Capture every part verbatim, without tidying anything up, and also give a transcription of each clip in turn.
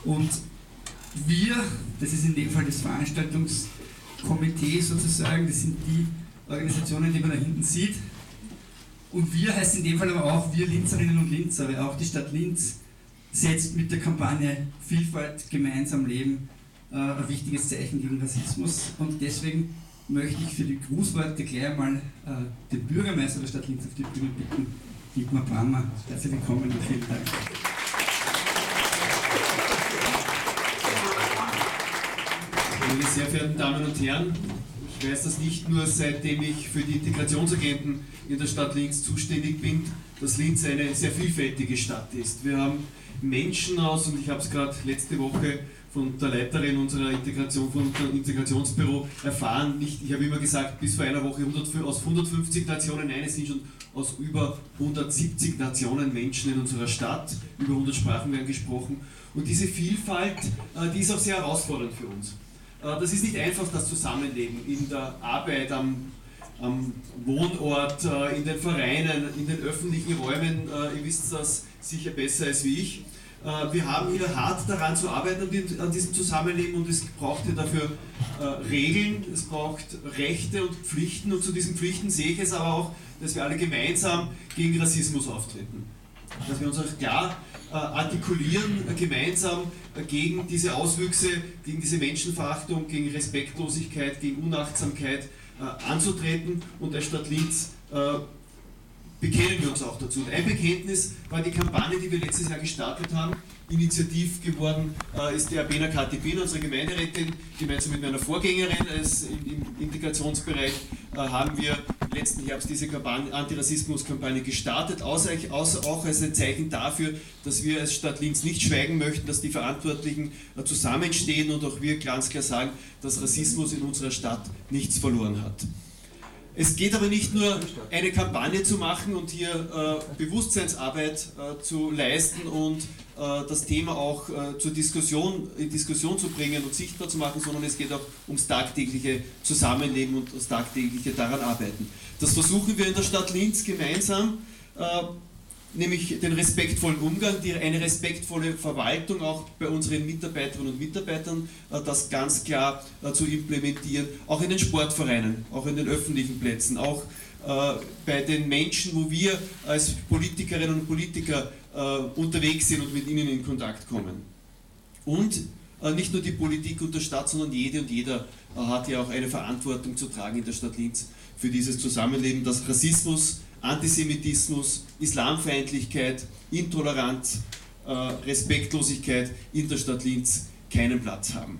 Und wir, das ist in dem Fall das Veranstaltungskomitee sozusagen, das sind die Organisationen, die man da hinten sieht. Und wir heißt in dem Fall aber auch wir Linzerinnen und Linzer, weil auch die Stadt Linz setzt mit der Kampagne Vielfalt gemeinsam leben äh, ein wichtiges Zeichen gegen Rassismus. Und deswegen möchte ich für die Grußworte gleich mal äh, den Bürgermeister der Stadt Linz auf die Bühne bitten, Dietmar Brammer. Herzlich willkommen und vielen Dank. Meine sehr verehrten Damen und Herren, ich weiß das nicht nur seitdem ich für die Integrationsagenten in der Stadt Linz zuständig bin, dass Linz eine sehr vielfältige Stadt ist. Wir haben Menschen aus, und ich habe es gerade letzte Woche von der Leiterin unserer Integration, von unserem Integrationsbüro erfahren, nicht, ich habe immer gesagt, bis vor einer Woche hundert, aus hundertfünfzig Nationen, nein, es sind schon aus über hundertsiebzig Nationen Menschen in unserer Stadt, über hundert Sprachen werden gesprochen, und diese Vielfalt, die ist auch sehr herausfordernd für uns. Das ist nicht einfach, das Zusammenleben in der Arbeit, am, am Wohnort, in den Vereinen, in den öffentlichen Räumen. Ihr wisst das sicher besser als wie ich. Wir haben hier hart daran zu arbeiten an diesem Zusammenleben, und es braucht hier dafür Regeln, es braucht Rechte und Pflichten, und zu diesen Pflichten sehe ich es aber auch, dass wir alle gemeinsam gegen Rassismus auftreten. Dass wir uns auch klar äh, artikulieren, äh, gemeinsam äh, gegen diese Auswüchse, gegen diese Menschenverachtung, gegen Respektlosigkeit, gegen Unachtsamkeit äh, anzutreten, und als Stadt Linz äh, bekennen wir uns auch dazu. Und ein Bekenntnis war die Kampagne, die wir letztes Jahr gestartet haben. Initiativ geworden äh, ist die Abena Katibina, unsere Gemeinderätin, gemeinsam mit meiner Vorgängerin als im, im Integrationsbereich äh, haben wir letzten Herbst diese Antirassismus-Kampagne gestartet, außer, außer auch als ein Zeichen dafür, dass wir als Stadt Linz nicht schweigen möchten, dass die Verantwortlichen äh, zusammenstehen und auch wir ganz klar sagen, dass Rassismus in unserer Stadt nichts verloren hat. Es geht aber nicht nur, eine Kampagne zu machen und hier äh, Bewusstseinsarbeit äh, zu leisten und äh, das Thema auch äh, zur Diskussion, in Diskussion zu bringen und sichtbar zu machen, sondern es geht auch ums tagtägliche Zusammenleben und das tagtägliche daran arbeiten. Das versuchen wir in der Stadt Linz gemeinsam, äh, nämlich den respektvollen Umgang, die, eine respektvolle Verwaltung auch bei unseren Mitarbeiterinnen und Mitarbeitern, äh, das ganz klar äh, zu implementieren, auch in den Sportvereinen, auch in den öffentlichen Plätzen, auch äh, bei den Menschen, wo wir als Politikerinnen und Politiker äh, unterwegs sind und mit ihnen in Kontakt kommen. Und äh, nicht nur die Politik und der Stadt, sondern jede und jeder äh, hat ja auch eine Verantwortung zu tragen in der Stadt Linz für dieses Zusammenleben, dass Rassismus, Antisemitismus, Islamfeindlichkeit, Intoleranz, äh, Respektlosigkeit in der Stadt Linz keinen Platz haben.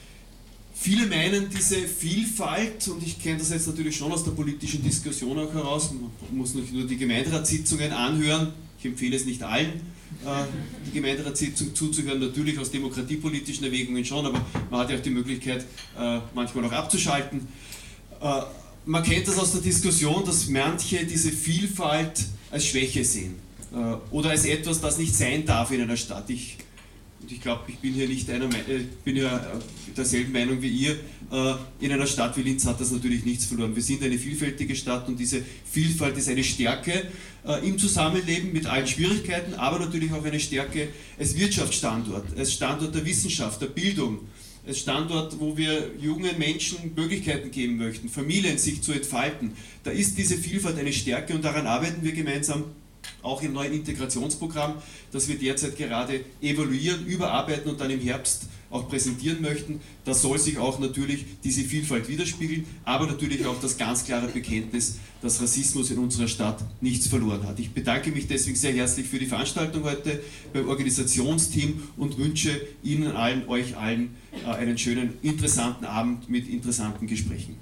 Viele meinen, diese Vielfalt, und ich kenne das jetzt natürlich schon aus der politischen Diskussion auch heraus, man muss nicht nur die Gemeinderatssitzungen anhören, ich empfehle es nicht allen, äh, die Gemeinderatssitzung zuzuhören, natürlich aus demokratiepolitischen Erwägungen schon, aber man hat ja auch die Möglichkeit, äh, manchmal auch abzuschalten. Äh, Man kennt das aus der Diskussion, dass manche diese Vielfalt als Schwäche sehen äh, oder als etwas, das nicht sein darf in einer Stadt. Ich, und ich glaube, ich bin hier nicht einer, äh, bin ja derselben Meinung wie ihr. Äh, in einer Stadt wie Linz hat das natürlich nichts verloren. Wir sind eine vielfältige Stadt, und diese Vielfalt ist eine Stärke äh, im Zusammenleben mit allen Schwierigkeiten, aber natürlich auch eine Stärke als Wirtschaftsstandort, als Standort der Wissenschaft, der Bildung. Als Standort, wo wir jungen Menschen Möglichkeiten geben möchten, Familien sich zu entfalten. Da ist diese Vielfalt eine Stärke, und daran arbeiten wir gemeinsam, auch im neuen Integrationsprogramm, das wir derzeit gerade evaluieren, überarbeiten und dann im Herbst auch präsentieren möchten. Da soll sich auch natürlich diese Vielfalt widerspiegeln, aber natürlich auch das ganz klare Bekenntnis, dass Rassismus in unserer Stadt nichts verloren hat. Ich bedanke mich deswegen sehr herzlich für die Veranstaltung heute beim Organisationsteam und wünsche Ihnen allen, euch allen einen schönen, interessanten Abend mit interessanten Gesprächen.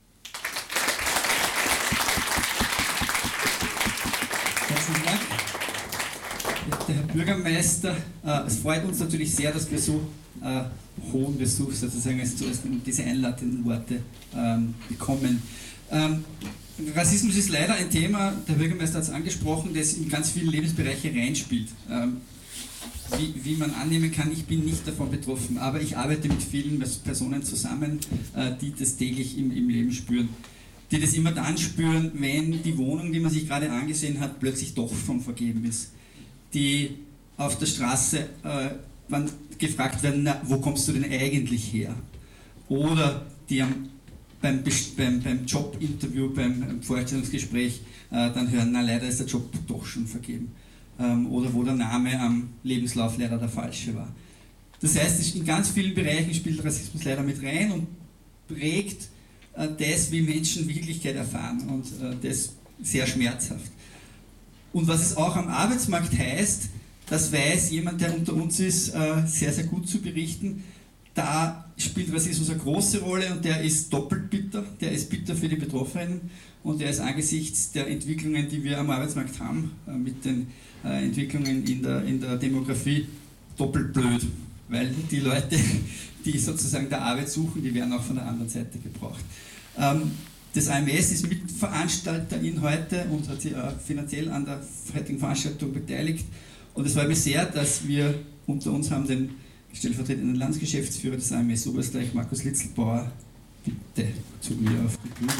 Herzlichen Dank. Der Herr Bürgermeister, äh, es freut uns natürlich sehr, dass wir so äh, hohen Besuch sozusagen als zuerst diese einladenden Worte ähm, bekommen. Ähm, Rassismus ist leider ein Thema, der Bürgermeister hat es angesprochen, das in ganz viele Lebensbereiche reinspielt. Ähm, wie, wie man annehmen kann, ich bin nicht davon betroffen, aber ich arbeite mit vielen Personen zusammen, äh, die das täglich im, im Leben spüren. Die das immer dann spüren, wenn die Wohnung, die man sich gerade angesehen hat, plötzlich doch schon vergeben ist. Die auf der Straße, äh, wann gefragt werden, na, wo kommst du denn eigentlich her? Oder die am, beim, beim, beim Jobinterview, beim Vorstellungsgespräch äh, dann hören, na leider ist der Job doch schon vergeben. Ähm, oder wo der Name am Lebenslauf leider der falsche war. Das heißt, in ganz vielen Bereichen spielt Rassismus leider mit rein und prägt äh, das, wie Menschen Wirklichkeit erfahren, und äh, das sehr schmerzhaft. Und was es auch am Arbeitsmarkt heißt, das weiß jemand, der unter uns ist, äh, sehr, sehr gut zu berichten. Da spielt Rassismus eine große Rolle und der ist doppelt bitter. Der ist bitter für die Betroffenen und der ist angesichts der Entwicklungen, die wir am Arbeitsmarkt haben, äh, mit den äh, Entwicklungen in der, in der Demografie, doppelt blöd. Weil die Leute, die sozusagen der Arbeit suchen, die werden auch von der anderen Seite gebraucht. Ähm, das A M S ist Mitveranstalterin heute und hat sich auch finanziell an der heutigen Veranstaltung beteiligt. Und es freut mich sehr, dass wir unter uns haben den stellvertretenden Landesgeschäftsführer des A M S Oberösterreich, Markus Litzelbauer. Bitte zu mir auf die Bühne.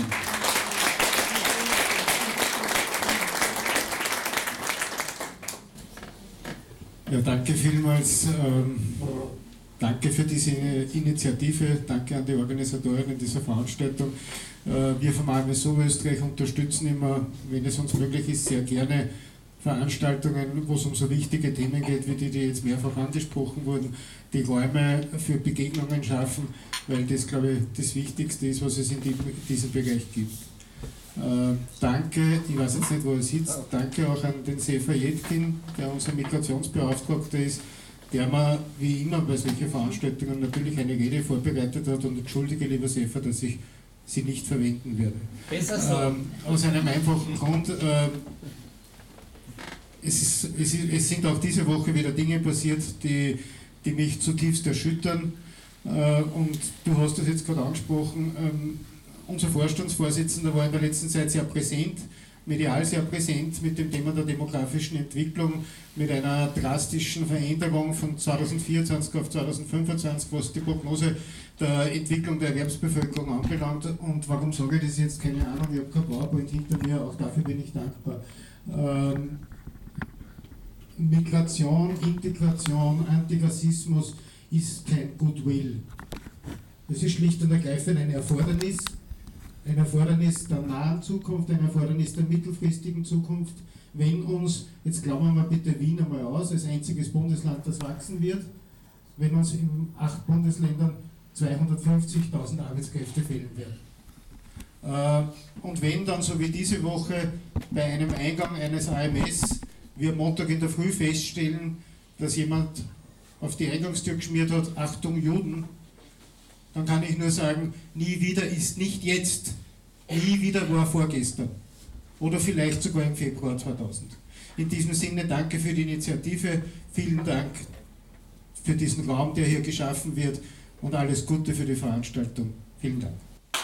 Ja, danke vielmals. Ähm, danke für diese Initiative. Danke an die Organisatorinnen dieser Veranstaltung. Äh, wir vom A M S Oberösterreich unterstützen immer, wenn es uns möglich ist, sehr gerne Veranstaltungen, wo es um so wichtige Themen geht, wie die, die jetzt mehrfach angesprochen wurden, die Räume für Begegnungen schaffen, weil das, glaube ich, das Wichtigste ist, was es in diesem Bereich gibt. Äh, danke, ich weiß jetzt nicht, wo er sitzt, danke auch an den Sefer Yetkin, der unser Migrationsbeauftragter ist, der mir wie immer bei solchen Veranstaltungen natürlich eine Rede vorbereitet hat, und entschuldige, lieber Sefer, dass ich sie nicht verwenden werde. Besser so. Ähm, aus einem einfachen Grund, äh, es, ist, es, ist, es sind auch diese Woche wieder Dinge passiert, die, die mich zutiefst erschüttern, äh, und du hast das jetzt gerade angesprochen. ähm, Unser Vorstandsvorsitzender war in der letzten Zeit sehr präsent, medial sehr präsent mit dem Thema der demografischen Entwicklung, mit einer drastischen Veränderung von zweitausendvierundzwanzig auf zweitausendfünfundzwanzig, was die Prognose der Entwicklung der Erwerbsbevölkerung anbelangt. Und warum sage ich das jetzt? Keine Ahnung, ich habe kein PowerPoint hinter mir, auch dafür bin ich dankbar. Ähm, Migration, Integration, Antirassismus ist kein Goodwill. Es ist schlicht und ergreifend ein Erfordernis, ein Erfordernis der nahen Zukunft, ein Erfordernis der mittelfristigen Zukunft, wenn uns, jetzt glauben wir mal bitte Wien einmal aus, als einziges Bundesland, das wachsen wird, wenn uns in acht Bundesländern zweihundertfünfzigtausend Arbeitskräfte fehlen werden. Und wenn dann, so wie diese Woche, bei einem Eingang eines A M S, wir Montag in der Früh feststellen, dass jemand auf die Eingangstür geschmiert hat, Achtung Juden, dann kann ich nur sagen, nie wieder ist nicht jetzt, nie wieder war vorgestern oder vielleicht sogar im Februar zweitausend. In diesem Sinne danke für die Initiative, vielen Dank für diesen Raum, der hier geschaffen wird, und alles Gute für die Veranstaltung. Vielen Dank.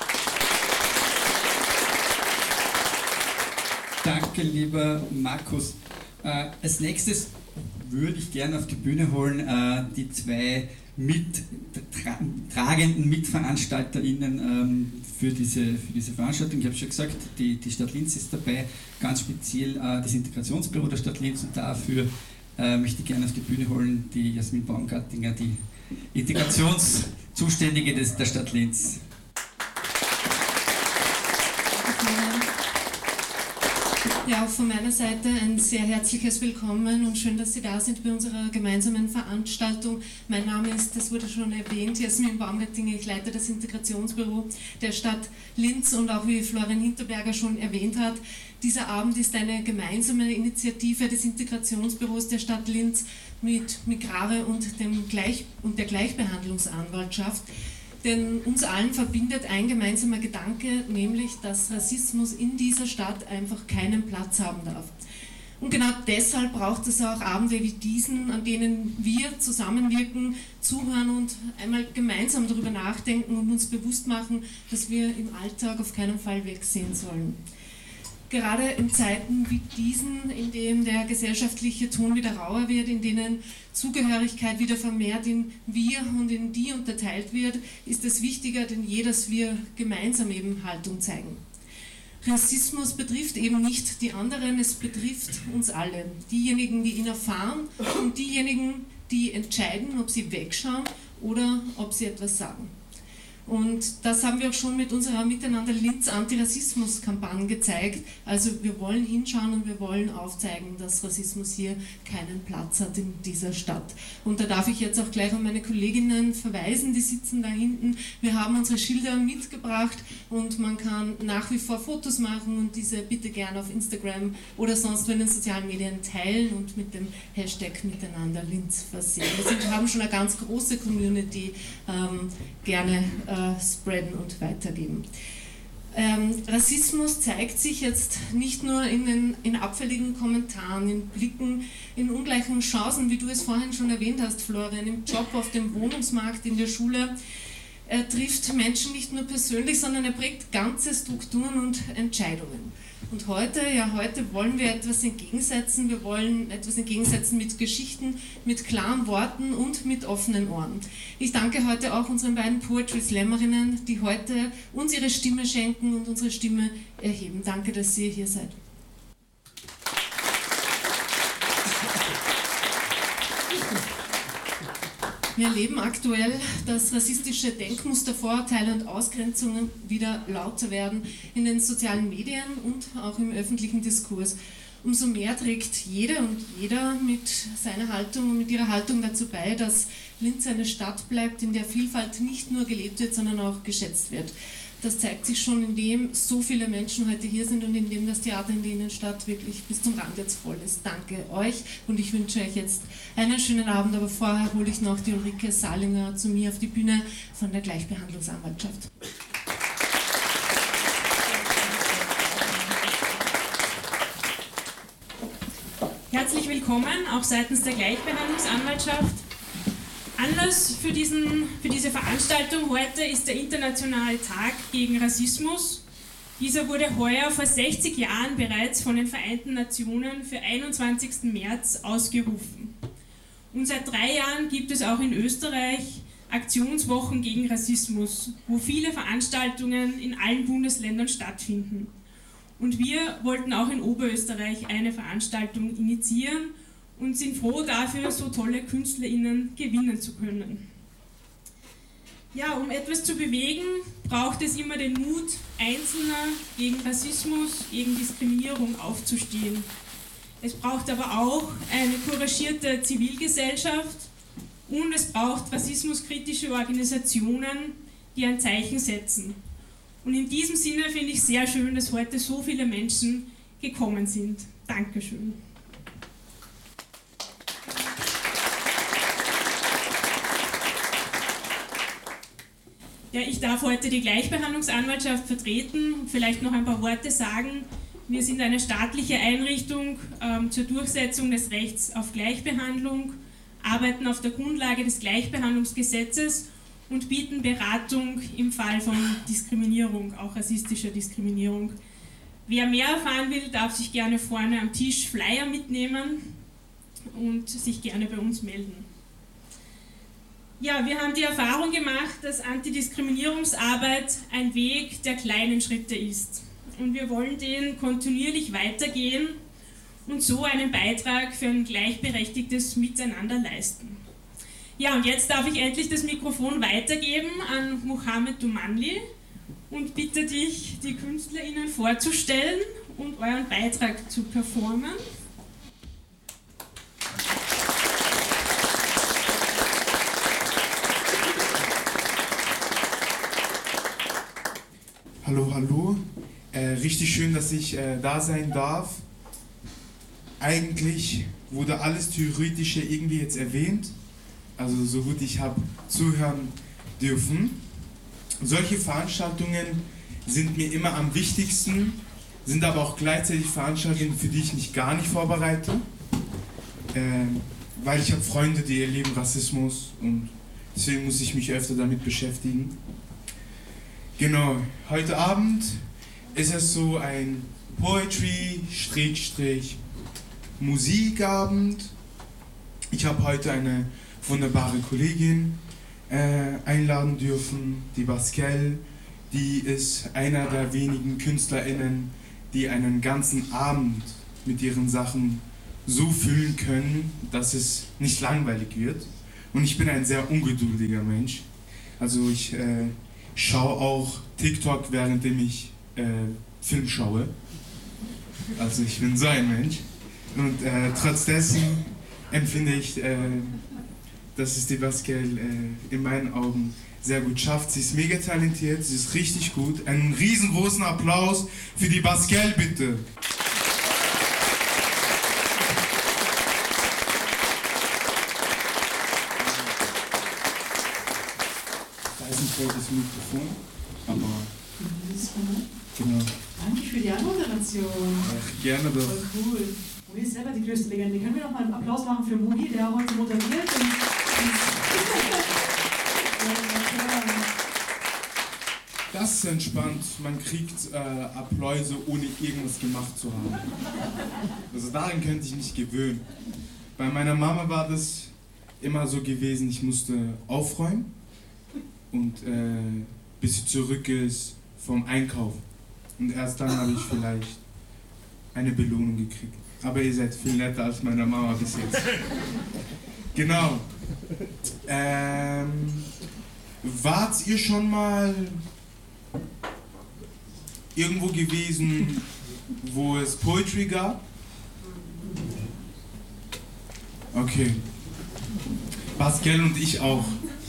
Danke, lieber Markus. Äh, als nächstes würde ich gerne auf die Bühne holen äh, die zwei mit tra tragenden MitveranstalterInnen ähm, für, diese, für diese Veranstaltung. Ich habe schon gesagt, die, die Stadt Linz ist dabei, ganz speziell äh, das Integrationsbüro der Stadt Linz, und dafür äh, möchte ich gerne auf die Bühne holen die Jasmin Baumgartinger, die Integrationszuständige des, der Stadt Linz. Ja, auch von meiner Seite ein sehr herzliches Willkommen und schön, dass Sie da sind bei unserer gemeinsamen Veranstaltung. Mein Name ist, das wurde schon erwähnt, Jasmin Baumgartinger, ich leite das Integrationsbüro der Stadt Linz, und auch wie Florian Hinterberger schon erwähnt hat, dieser Abend ist eine gemeinsame Initiative des Integrationsbüros der Stadt Linz mit Migrare und, dem Gleich- und der Gleichbehandlungsanwaltschaft. Denn uns allen verbindet ein gemeinsamer Gedanke, nämlich, dass Rassismus in dieser Stadt einfach keinen Platz haben darf. Und genau deshalb braucht es auch Abende wie diesen, an denen wir zusammenwirken, zuhören und einmal gemeinsam darüber nachdenken und uns bewusst machen, dass wir im Alltag auf keinen Fall wegsehen sollen. Gerade in Zeiten wie diesen, in denen der gesellschaftliche Ton wieder rauer wird, in denen Zugehörigkeit wieder vermehrt in wir und in die unterteilt wird, ist es wichtiger denn je, dass wir gemeinsam eben Haltung zeigen. Rassismus betrifft eben nicht die anderen, es betrifft uns alle. Diejenigen, die ihn erfahren und diejenigen, die entscheiden, ob sie wegschauen oder ob sie etwas sagen. Und das haben wir auch schon mit unserer Miteinander Linz Antirassismus-Kampagne gezeigt. Also wir wollen hinschauen und wir wollen aufzeigen, dass Rassismus hier keinen Platz hat in dieser Stadt. Und da darf ich jetzt auch gleich an meine Kolleginnen verweisen, die sitzen da hinten. Wir haben unsere Schilder mitgebracht und man kann nach wie vor Fotos machen und diese bitte gerne auf Instagram oder sonst in den sozialen Medien teilen und mit dem Hashtag Miteinander Linz versehen. Wir sind, haben schon eine ganz große Community, ähm, gerne äh, spreaden und weitergeben. Ähm, Rassismus zeigt sich jetzt nicht nur in, den, in abfälligen Kommentaren, in Blicken, in ungleichen Chancen, wie du es vorhin schon erwähnt hast, Florian, im Job, auf dem Wohnungsmarkt, in der Schule. Er trifft Menschen nicht nur persönlich, sondern er prägt ganze Strukturen und Entscheidungen. Und heute, ja heute wollen wir etwas entgegensetzen, wir wollen etwas entgegensetzen mit Geschichten, mit klaren Worten und mit offenen Ohren. Ich danke heute auch unseren beiden Poetry Slammerinnen, die heute uns ihre Stimme schenken und unsere Stimme erheben. Danke, dass ihr hier seid. Wir erleben aktuell, dass rassistische Denkmuster, Vorurteile und Ausgrenzungen wieder lauter werden in den sozialen Medien und auch im öffentlichen Diskurs. Umso mehr trägt jede und jeder mit seiner Haltung und mit ihrer Haltung dazu bei, dass Linz eine Stadt bleibt, in der Vielfalt nicht nur gelebt wird, sondern auch geschätzt wird. Das zeigt sich schon, indem so viele Menschen heute hier sind und indem das Theater in der Innenstadt wirklich bis zum Rand jetzt voll ist. Danke euch und ich wünsche euch jetzt einen schönen Abend, aber vorher hole ich noch die Ulrike Salinger zu mir auf die Bühne von der Gleichbehandlungsanwaltschaft. Herzlich willkommen, auch seitens der Gleichbehandlungsanwaltschaft. Anlass für, diesen, für diese Veranstaltung heute ist der Internationale Tag gegen Rassismus. Dieser wurde heuer vor sechzig Jahren bereits von den Vereinten Nationen für einundzwanzigsten März ausgerufen. Und seit drei Jahren gibt es auch in Österreich Aktionswochen gegen Rassismus, wo viele Veranstaltungen in allen Bundesländern stattfinden. Und wir wollten auch in Oberösterreich eine Veranstaltung initiieren und sind froh dafür, so tolle KünstlerInnen gewinnen zu können. Ja, um etwas zu bewegen, braucht es immer den Mut, Einzelner gegen Rassismus, gegen Diskriminierung aufzustehen. Es braucht aber auch eine couragierte Zivilgesellschaft und es braucht rassismuskritische Organisationen, die ein Zeichen setzen. Und in diesem Sinne finde ich sehr schön, dass heute so viele Menschen gekommen sind. Dankeschön. Ja, ich darf heute die Gleichbehandlungsanwaltschaft vertreten und vielleicht noch ein paar Worte sagen. Wir sind eine staatliche Einrichtung ähm, zur Durchsetzung des Rechts auf Gleichbehandlung, arbeiten auf der Grundlage des Gleichbehandlungsgesetzes und bieten Beratung im Fall von Diskriminierung, auch rassistischer Diskriminierung. Wer mehr erfahren will, darf sich gerne vorne am Tisch Flyer mitnehmen und sich gerne bei uns melden. Ja, wir haben die Erfahrung gemacht, dass Antidiskriminierungsarbeit ein Weg der kleinen Schritte ist. Und wir wollen den kontinuierlich weitergehen und so einen Beitrag für ein gleichberechtigtes Miteinander leisten. Ja, und jetzt darf ich endlich das Mikrofon weitergeben an Mohamed Dumanli und bitte dich, die KünstlerInnen vorzustellen und euren Beitrag zu performen. Hallo, hallo. Äh, richtig schön, dass ich äh, da sein darf. Eigentlich wurde alles Theoretische irgendwie jetzt erwähnt. Also so gut ich habe zuhören dürfen. Solche Veranstaltungen sind mir immer am wichtigsten, sind aber auch gleichzeitig Veranstaltungen, für die ich mich gar nicht vorbereite. Äh, weil ich habe Freunde, die erleben Rassismus und deswegen muss ich mich öfter damit beschäftigen. Genau, heute Abend ist es so ein Poetry-Musikabend. Ich habe heute eine wunderbare Kollegin äh, einladen dürfen, die Pascal. Die ist einer der wenigen KünstlerInnen, die einen ganzen Abend mit ihren Sachen so füllen können, dass es nicht langweilig wird. Und ich bin ein sehr ungeduldiger Mensch. Also ich äh, schaue auch TikTok, währenddem ich äh, Film schaue. Also ich bin so ein Mensch. Und äh, trotz dessen empfinde ich, äh, dass es die Basquiel äh, in meinen Augen sehr gut schafft. Sie ist mega talentiert, sie ist richtig gut. Einen riesengroßen Applaus für die Basquiel, bitte. Da ist ein zweites Mikrofon, aber genau. Danke für die Anmoderation. Ach, gerne doch. Voll cool. Moni ist selber die größte Legende. Können wir noch mal einen Applaus machen für Moni, der heute moderiert? Und, und das ist entspannt. Man kriegt äh, Applause, ohne irgendwas gemacht zu haben. Also daran könnte ich mich gewöhnen. Bei meiner Mama war das immer so gewesen, ich musste aufräumen und äh, bis sie zurück ist vom Einkaufen. Und erst dann habe ich vielleicht eine Belohnung gekriegt. Aber ihr seid viel netter als meine Mama bis jetzt. Genau. Ähm, wart ihr schon mal irgendwo gewesen, wo es Poetry gab? Okay. Basquiel und ich auch.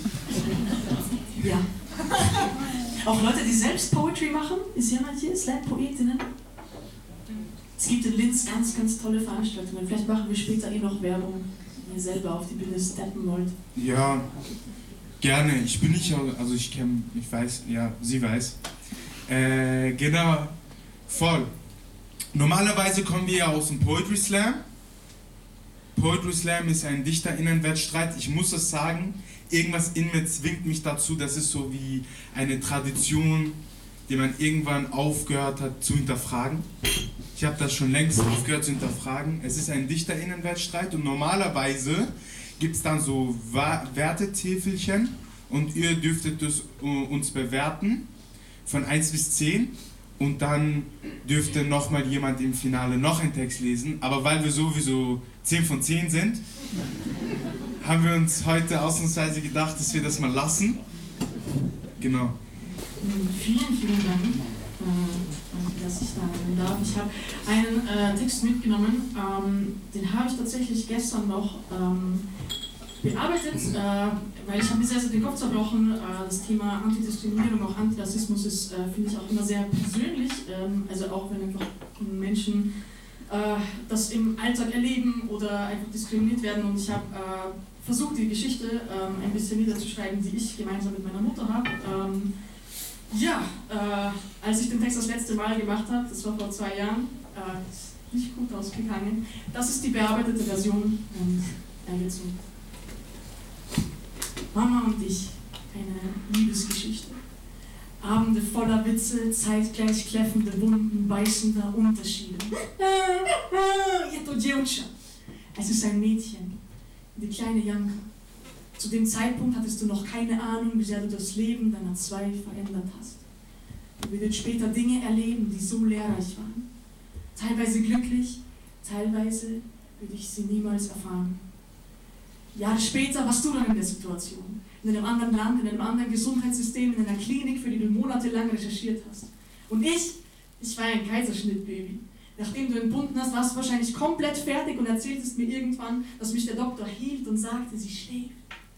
ja. Auch Leute, die selbst Poetry machen. Ist jemand hier? Slam-Poetinnen? Es gibt in Linz ganz, ganz tolle Veranstaltungen. Vielleicht machen wir später eh noch Werbung, wenn ihr selber auf die Bühne steppen wollt. Ja, gerne. Ich bin nicht, also ich kenne, ich weiß, ja, sie weiß. Äh, genau, voll. Normalerweise kommen wir ja aus dem Poetry Slam. Poetry Slam ist ein DichterInnen-Wettstreit. Ich muss es sagen, irgendwas in mir zwingt mich dazu. Das ist so wie eine Tradition, die man irgendwann aufgehört hat zu hinterfragen. Ich habe das schon längst aufgehört zu hinterfragen. Es ist ein DichterInnen-Wettstreit und normalerweise gibt es dann so Wertetäfelchen und ihr dürftet das, uh, uns bewerten von eins bis zehn und dann dürfte nochmal jemand im Finale noch einen Text lesen. Aber weil wir sowieso zehn von zehn sind, haben wir uns heute ausnahmsweise gedacht, dass wir das mal lassen. Genau. Vielen, vielen Dank, äh, dass ich da sein darf. Ich habe einen äh, Text mitgenommen, ähm, den habe ich tatsächlich gestern noch ähm, bearbeitet, äh, weil ich habe mir sehr, sehr den Kopf zerbrochen. Äh, das Thema Antidiskriminierung, auch Antirassismus ist, äh, finde ich, auch immer sehr persönlich. Ähm, also auch wenn einfach Menschen äh, das im Alltag erleben oder einfach diskriminiert werden. Und ich habe äh, versucht, die Geschichte äh, ein bisschen niederzuschreiben, die ich gemeinsam mit meiner Mutter habe. Ähm, Ja, äh, als ich den Text das letzte Mal gemacht habe, das war vor zwei Jahren, äh, ist nicht gut ausgegangen. Das ist die bearbeitete Version und er geht so. Mama und ich, eine Liebesgeschichte. Abende voller Witze, zeitgleich kläffende Wunden, beißender Unterschiede. Es ist ein Mädchen, die kleine Janka. Zu dem Zeitpunkt hattest du noch keine Ahnung, wie sehr du das Leben deiner zwei verändert hast. Du wirst später Dinge erleben, die so lehrreich waren. Teilweise glücklich, teilweise würde ich sie niemals erfahren. Jahre später warst du dann in der Situation, in einem anderen Land, in einem anderen Gesundheitssystem, in einer Klinik, für die du monatelang recherchiert hast. Und ich, ich war ein Kaiserschnittbaby. Nachdem du entbunden hast, warst du wahrscheinlich komplett fertig und erzähltest mir irgendwann, dass mich der Doktor hielt und sagte, sie schläft.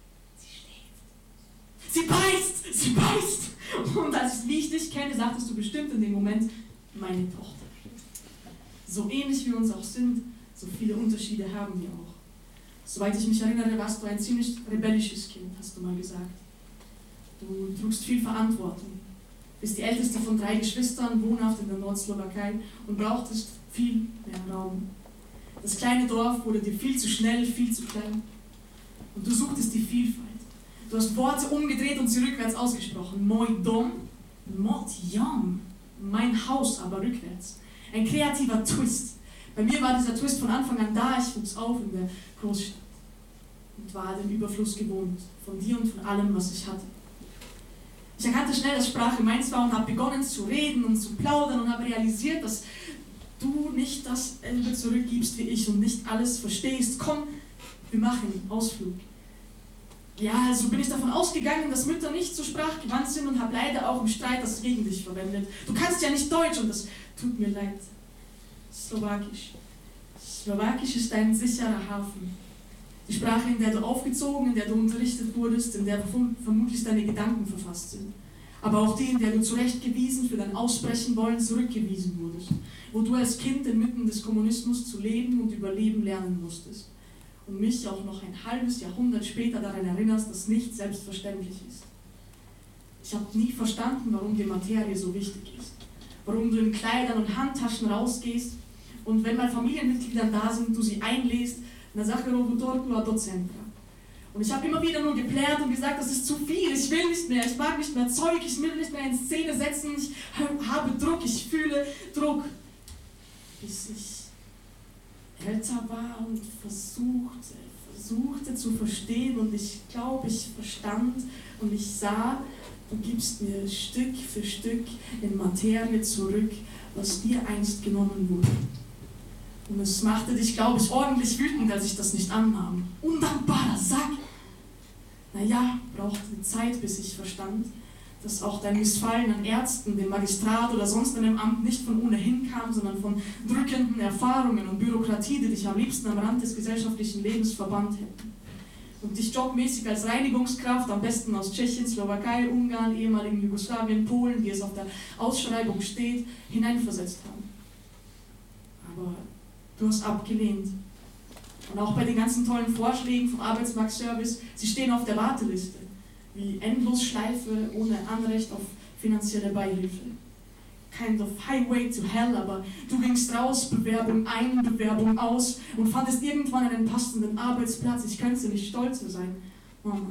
Sie beißt! Sie beißt! Und als wie ich dich kenne, sagtest du bestimmt in dem Moment, meine Tochter. So ähnlich wir uns auch sind, so viele Unterschiede haben wir auch. Soweit ich mich erinnere, warst du ein ziemlich rebellisches Kind, hast du mal gesagt. Du trugst viel Verantwortung, bist die älteste von drei Geschwistern, wohnhaft in der Nordslowakei und brauchtest viel mehr Raum. Das kleine Dorf wurde dir viel zu schnell, viel zu klein. Und du suchtest die Vielfalt. Du hast Worte umgedreht und sie rückwärts ausgesprochen. Moi dom, mot jam. Mein Haus aber rückwärts. Ein kreativer Twist. Bei mir war dieser Twist von Anfang an da. Ich wuchs auf in der Großstadt und war den Überfluss gewohnt. Von dir und von allem, was ich hatte. Ich erkannte schnell, dass Sprache meins war und habe begonnen zu reden und zu plaudern und habe realisiert, dass du nicht dasselbe zurückgibst wie ich und nicht alles verstehst, komm, wir machen einen Ausflug. Ja, also bin ich davon ausgegangen, dass Mütter nicht so sprachgewandt sind und habe leider auch im Streit das gegen dich verwendet. Du kannst ja nicht Deutsch und das tut mir leid. Slowakisch. Slowakisch ist ein sicherer Hafen. Die Sprache, in der du aufgezogen, in der du unterrichtet wurdest, in der vermutlich deine Gedanken verfasst sind. Aber auch die, in der du zurechtgewiesen, für dein Aussprechen wollen, zurückgewiesen wurdest. Wo du als Kind inmitten des Kommunismus zu leben und überleben lernen musstest. Und mich auch noch ein halbes Jahrhundert später daran erinnerst, dass nichts selbstverständlich ist. Ich habe nie verstanden, warum die Materie so wichtig ist. Warum du in Kleidern und Handtaschen rausgehst und wenn mal Familienmitglieder da sind, du sie einlässt, na Sache Robotorku a Docentra. Und ich habe immer wieder nur geplärt und gesagt, das ist zu viel, ich will nicht mehr, ich mag nicht mehr Zeug, ich will nicht mehr in Szene setzen, ich habe Druck, ich fühle Druck. Bis ich älter war und versuchte, versuchte zu verstehen und ich glaube, ich verstand und ich sah, du gibst mir Stück für Stück in Materie zurück, was dir einst genommen wurde. Und es machte dich, glaube ich, ordentlich wütend, als ich das nicht annahm. Undankbarer Sack! Naja, brauchte Zeit, bis ich verstand, dass auch dein Missfallen an Ärzten, dem Magistrat oder sonst einem Amt nicht von ohnehin kam, sondern von drückenden Erfahrungen und Bürokratie, die dich am liebsten am Rand des gesellschaftlichen Lebens verbannt hätten. Und dich jobmäßig als Reinigungskraft, am besten aus Tschechien, Slowakei, Ungarn, ehemaligen Jugoslawien, Polen, wie es auf der Ausschreibung steht, hineinversetzt haben. Aber du hast abgelehnt. Und auch bei den ganzen tollen Vorschlägen vom Arbeitsmarktservice, sie stehen auf der Warteliste. Wie Endlosschleife ohne Anrecht auf finanzielle Beihilfe. Kind of highway to hell, aber du gingst raus, Bewerbung ein, Bewerbung aus und fandest irgendwann einen passenden Arbeitsplatz. Ich könnte nicht stolzer sein. Mama,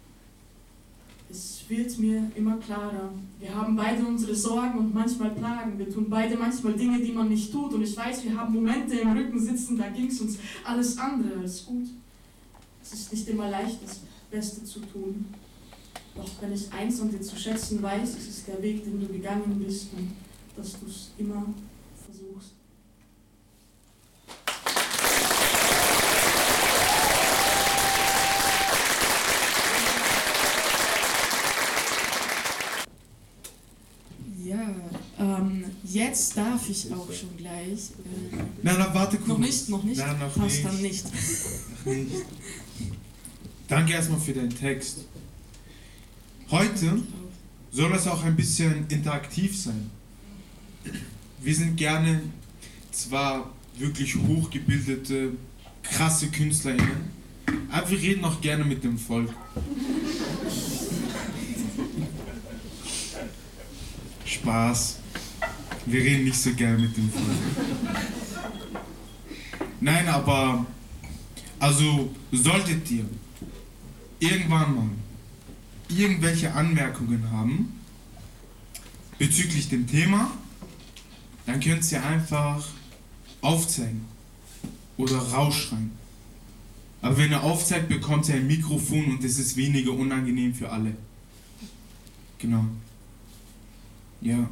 es wird mir immer klarer. Wir haben beide unsere Sorgen und manchmal Plagen. Wir tun beide manchmal Dinge, die man nicht tut. Und ich weiß, wir haben Momente im Rücken sitzen, da ging es uns alles andere als gut. Es ist nicht immer leicht, das Beste zu tun. Doch wenn ich eins an dir zu schätzen weiß, ist es der Weg, den du gegangen bist und dass du es immer versuchst. Ja, ähm, jetzt darf ich auch schon gleich. Äh, Nein, nein, warte kurz. noch nicht, noch nicht? Nein, noch Passt nicht. dann nicht. Noch nicht. Danke erstmal für deinen Text. Heute soll es auch ein bisschen interaktiv sein. Wir sind gerne zwar wirklich hochgebildete, krasse KünstlerInnen, aber wir reden auch gerne mit dem Volk. Spaß. Wir reden nicht so gerne mit dem Volk. Nein, aber also solltet ihr irgendwann mal irgendwelche Anmerkungen haben bezüglich dem Thema, dann könnt ihr einfach aufzeigen oder rausschreien. Aber wenn ihr aufzeigt, bekommt ihr ein Mikrofon und es ist weniger unangenehm für alle. Genau. Ja.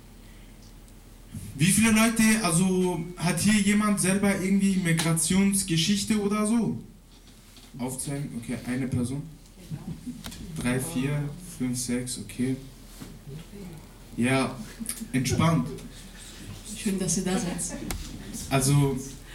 Wie viele Leute, also hat hier jemand selber irgendwie Migrationsgeschichte oder so? Aufzeigen, okay, eine Person. Drei, vier, fünf, sechs, okay. Ja, entspannt. Schön, dass ihr da seid. Also,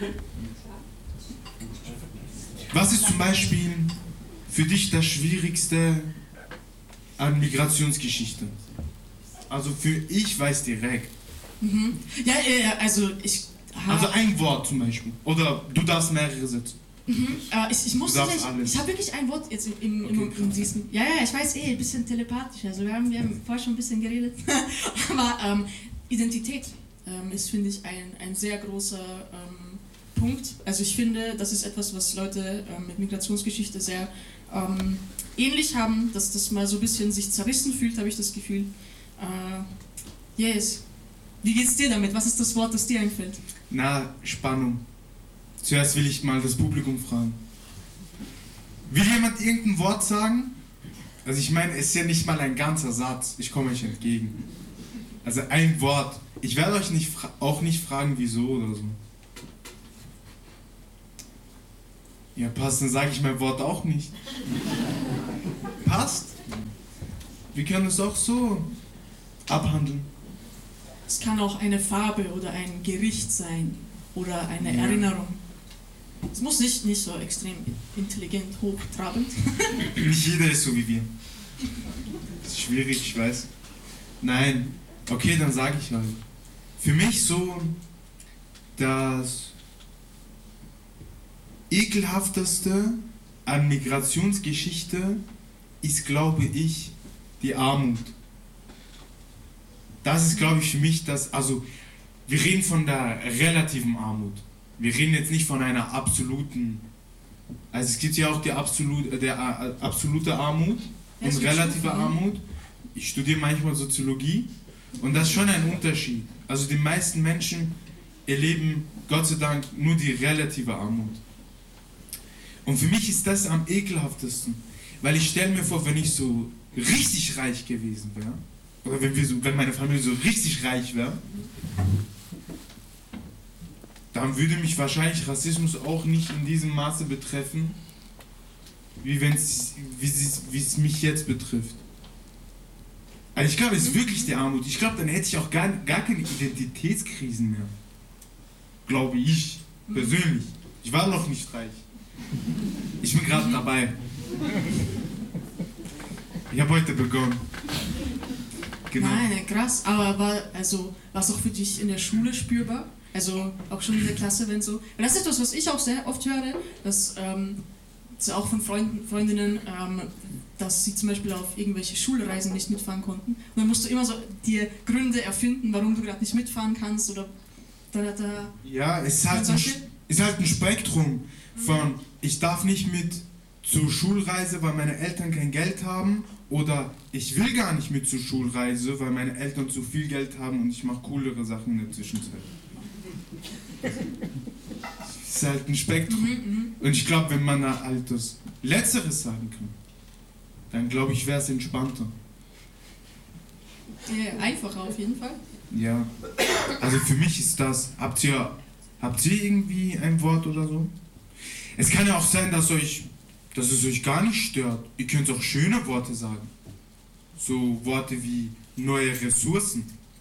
was ist zum Beispiel für dich das Schwierigste an Migrationsgeschichte? Also für ich weiß direkt. Mhm. Ja, ja, also ich habe... Also ein Wort zum Beispiel. Oder du darfst mehrere Sätze. Mhm. Äh, ich, ich muss Du darfst nicht, alles. ich habe wirklich ein Wort jetzt im, im, Okay, im, im diesem. Ja, ja, ich weiß eh, ein bisschen telepathisch. Also wir haben, wir haben vorher schon ein bisschen geredet. Aber ähm, Identität ähm, ist, finde ich, ein, ein sehr großer ähm, Punkt. Also ich finde, das ist etwas, was Leute ähm, mit Migrationsgeschichte sehr ähm, ähnlich haben, dass das mal so ein bisschen sich zerrissen fühlt, habe ich das Gefühl. Äh, yes. Wie geht's dir damit? Was ist das Wort, das dir einfällt? Na, Spannung. Zuerst will ich mal das Publikum fragen. Will jemand irgendein Wort sagen? Also ich meine, es ist ja nicht mal ein ganzer Satz. Ich komme euch entgegen. Also ein Wort. ich werde euch nicht auch nicht fragen, wieso oder so. Ja, passt, dann sage ich mein Wort auch nicht. Passt. Wir können es auch so abhandeln. Es kann auch eine Farbe oder ein Gericht sein oder eine Ja. Erinnerung. Es muss nicht, nicht so extrem intelligent, hochtrabend. Nicht jeder ist so wie wir. Das ist schwierig, ich weiß. Nein, okay, dann sage ich halt. Für mich so das ekelhafteste an Migrationsgeschichte ist, glaube ich, die Armut. Das ist, glaube ich, für mich das, also wir reden von der relativen Armut. Wir reden jetzt nicht von einer absoluten, also es gibt ja auch die absolute, der, äh, absolute Armut Ja, und es gibt relative Stufen. Armut. Ich studiere manchmal Soziologie und das ist schon ein Unterschied. Also die meisten Menschen erleben Gott sei Dank nur die relative Armut. Und für mich ist das am ekelhaftesten, weil ich stelle mir vor, wenn ich so richtig reich gewesen wäre, oder wenn, wir so, wenn meine Familie so richtig reich wäre, dann würde mich wahrscheinlich Rassismus auch nicht in diesem Maße betreffen, wie, wenn's, wie, es, wie es mich jetzt betrifft. Also ich glaube, es ist wirklich die Armut. Ich glaube, dann hätte ich auch gar, gar keine Identitätskrisen mehr. Glaube ich, persönlich. Ich war noch nicht reich. Ich bin gerade dabei. Ich habe heute begonnen. Genau. Nein, krass. Aber war also war es auch für dich in der Schule spürbar? Also auch schon in der Klasse, wenn so. Weil das ist etwas, was ich auch sehr oft höre, dass ähm, so auch von Freunden, Freundinnen, ähm, dass sie zum Beispiel auf irgendwelche Schulreisen nicht mitfahren konnten. Und dann musst du immer so dir Gründe erfinden, warum du gerade nicht mitfahren kannst oder da, da, da. Ja, es ist halt, Zum ein, Beispiel? ist halt ein Spektrum von ich darf nicht mit zur Schulreise, weil meine Eltern kein Geld haben, oder ich will gar nicht mit zur Schulreise, weil meine Eltern zu viel Geld haben und ich mache coolere Sachen in der Zwischenzeit. Es ist halt ein Spektrum. Mhm, mhm. Und ich glaube, wenn man da halt das Letzteres sagen kann, dann glaube ich, wäre es entspannter. Ja, einfacher auf jeden Fall. Ja, also für mich ist das, habt ihr, habt ihr irgendwie ein Wort oder so? Es kann ja auch sein, dass euch, dass es euch gar nicht stört. Ihr könnt auch schöne Worte sagen. So Worte wie neue Ressourcen,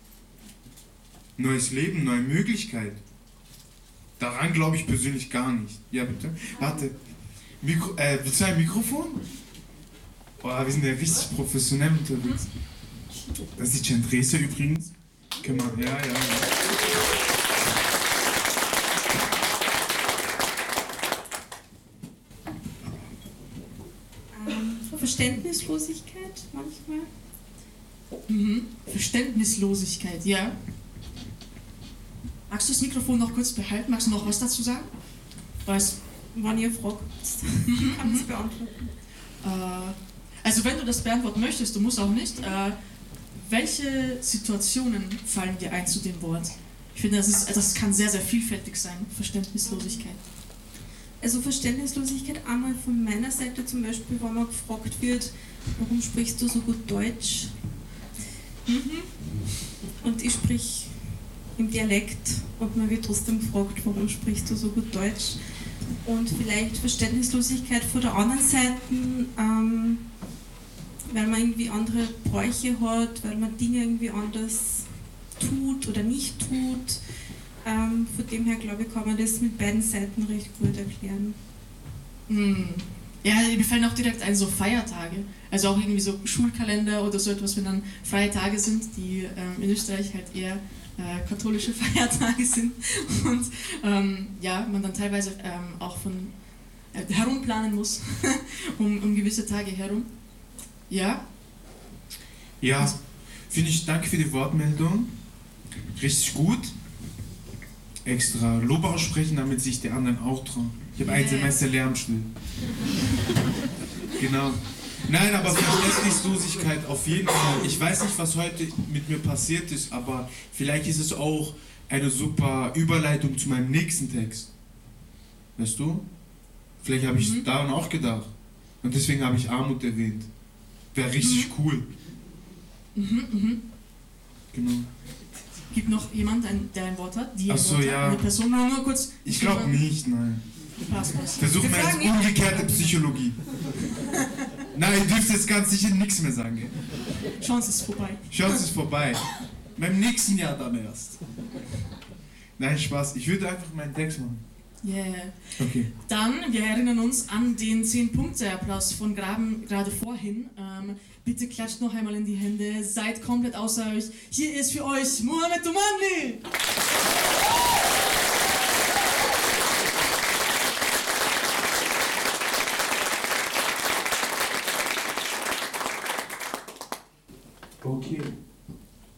neues Leben, neue Möglichkeit. Daran glaube ich persönlich gar nicht. Ja, bitte? Warte. Mikro, äh, willst du ein Mikrofon? Boah, wir sind ja richtig professionell unterwegs. Das ist die Cendresa übrigens. Kann man, ja, ja, ja. Ähm, Verständnislosigkeit manchmal. Mhm. Verständnislosigkeit, ja. Magst du das Mikrofon noch kurz behalten? Magst du noch was dazu sagen? Weiß. Wenn ihr fragt, kann ich es beantworten. Äh, also wenn du das beantworten möchtest, du musst auch nicht. Äh, welche Situationen fallen dir ein zu dem Wort? Ich finde, das, ist, das kann sehr, sehr vielfältig sein, Verständnislosigkeit. Also Verständnislosigkeit einmal von meiner Seite zum Beispiel, wenn man gefragt wird, warum sprichst du so gut Deutsch? Mhm. Und ich sprich im Dialekt und man wird trotzdem gefragt, warum sprichst du so gut Deutsch? Und vielleicht Verständnislosigkeit von der anderen Seite, ähm, weil man irgendwie andere Bräuche hat, weil man Dinge irgendwie anders tut oder nicht tut. Ähm, von dem her, glaube ich, kann man das mit beiden Seiten recht gut erklären. Hm. Ja, mir fallen auch direkt ein, so Feiertage. Also auch irgendwie so Schulkalender oder so etwas, wenn dann freie Tage sind, die ähm, in Österreich halt eher äh, katholische Feiertage sind. Und ähm, ja, man dann teilweise ähm, auch von äh, herumplanen muss, um, um gewisse Tage herum. Ja? Ja, finde ich, danke für die Wortmeldung. Richtig gut. Extra Lob aussprechen, damit sich die anderen auch trauen. Ich habe ein Yeah. Semester Lehramtsschule. Genau. Nein, aber Verständnislosigkeit auf jeden Fall. Ich weiß nicht, was heute mit mir passiert ist, aber vielleicht ist es auch eine super Überleitung zu meinem nächsten Text. Weißt du? Vielleicht habe ich Mhm. daran auch gedacht. Und deswegen habe ich Armut erwähnt. Wäre richtig cool. Mhm, mhm. Genau. Gibt noch jemand, ein, der ein Wort hat? Die ein Ach so, Wort ja. hat? Eine Person, nur, nur kurz. Ich glaube nicht, nein. Passt, passt. Versuch Wir mal jetzt fragen ihn. umgekehrte Psychologie. Nein, ihr dürft jetzt ganz sicher nichts mehr sagen. Gell? Chance ist vorbei. Chance ist vorbei. Beim nächsten Jahr dann erst. Nein, Spaß. Ich würde einfach meinen Text machen. Yeah. Okay. Dann, wir erinnern uns an den zehn-Punkte-Applaus von Graben gerade vorhin. Ähm, bitte klatscht noch einmal in die Hände, seid komplett außer euch. Hier ist für euch Mohamed Doumani!